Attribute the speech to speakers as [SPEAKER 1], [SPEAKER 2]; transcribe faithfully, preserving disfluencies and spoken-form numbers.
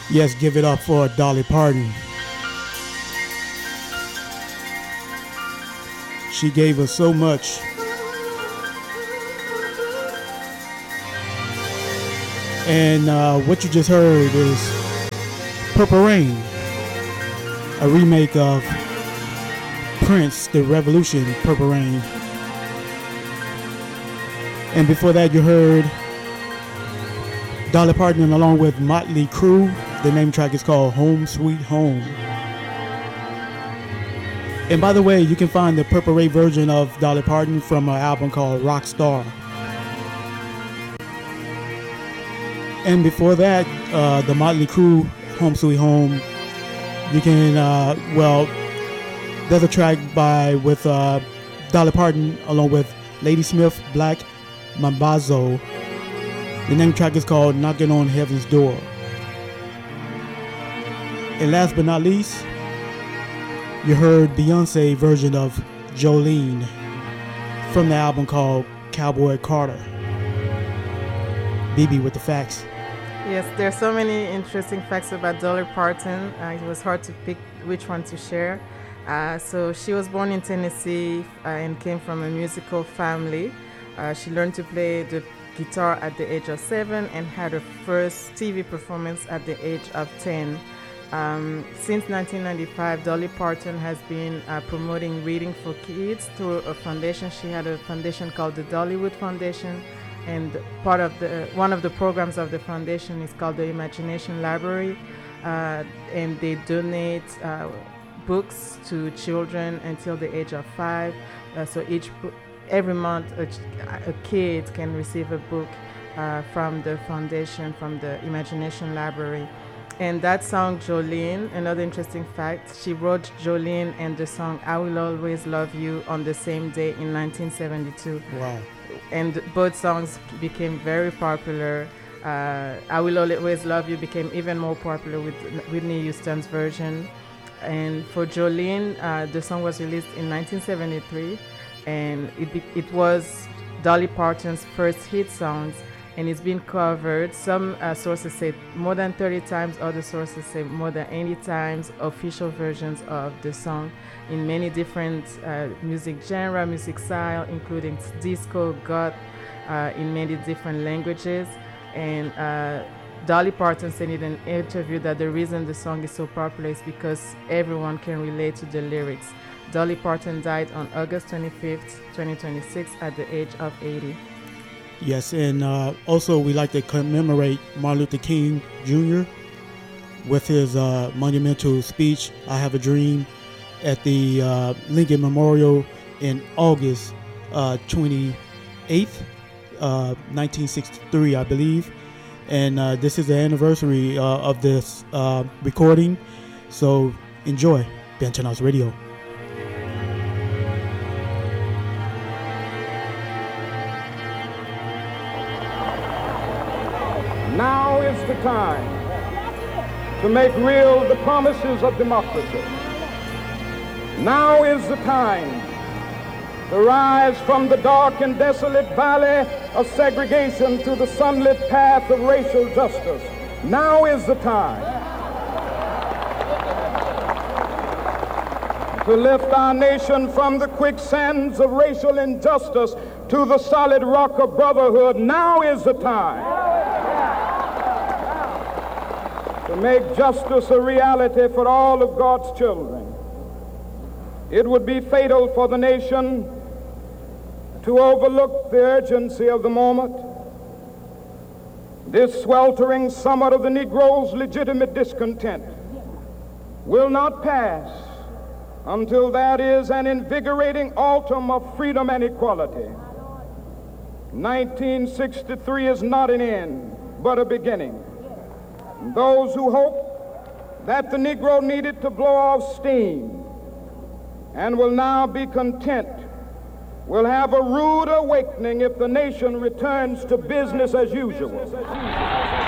[SPEAKER 1] Yes, give it up for Dolly Parton. She gave us so much. And uh, what you just heard is Purple Rain, a remake of Prince, The Revolution, Purple Rain. And before that you heard Dolly Parton along with Motley Crue. The name track is called Home Sweet Home. And by the way, you can find the Purple Rain version of Dolly Parton from an album called Rockstar. And before that, uh, the Motley Crue, Home Sweet Home. You can, uh, well, there's a track by with uh, Dolly Parton along with Ladysmith Black Mambazo. The name track is called Knocking on Heaven's Door. And last but not least, you heard Beyonce version of Jolene from the album called Cowboy Carter. B B with the facts.
[SPEAKER 2] Yes, there are so many interesting facts about Dolly Parton. Uh, it was hard to pick which one to share. Uh, so she was born in Tennessee uh, and came from a musical family. Uh, she learned to play the guitar at the age of seven and had her first T V performance at the age of ten. Um, since nineteen ninety-five, Dolly Parton has been uh, promoting reading for kids through a foundation. She had a foundation called the Dollywood Foundation, and part of the one of the programs of the foundation is called the Imagination Library, uh, and they donate uh, books to children until the age of five. Uh, so each every month, a, a kid can receive a book uh, from the foundation, from the Imagination Library. And that song, Jolene, another interesting fact, she wrote Jolene and the song I Will Always Love You on the same day in nineteen seventy-two.
[SPEAKER 1] Wow.
[SPEAKER 2] And both songs became very popular. Uh, I Will Always Love You became even more popular with Whitney Houston's version. And for Jolene, uh, the song was released in nineteen seventy-three, and it, be- it was Dolly Parton's first hit songs. And it's been covered. Some uh, sources say more than thirty times, other sources say more than eighty times, official versions of the song in many different uh, music genre, music style, including disco, goth, uh, in many different languages. And uh, Dolly Parton said in an interview that the reason the song is so popular is because everyone can relate to the lyrics. Dolly Parton died on August twenty-fifth, twenty twenty-six at the age of eighty.
[SPEAKER 1] Yes, and uh, also we like to commemorate Martin Luther King Junior with his uh, monumental speech, I Have a Dream, at the uh, Lincoln Memorial in August uh, twenty-eighth, uh, nineteen sixty-three, I believe. And uh, this is the anniversary uh, of this uh, recording, so enjoy Benton House Radio.
[SPEAKER 3] Now is the time to make real the promises of democracy. Now is the time to rise from the dark and desolate valley of segregation to the sunlit path of racial justice. Now is the time to lift our nation from the quicksands of racial injustice to the solid rock of brotherhood. Now is the time to make justice a reality for all of God's children. It would be fatal for the nation to overlook the urgency of the moment. This sweltering summer of the Negro's legitimate discontent will not pass until there is an invigorating autumn of freedom and equality. nineteen sixty-three is not an end, but a beginning. Those who hope that the Negro needed to blow off steam and will now be content will have a rude awakening if the nation returns to business as usual.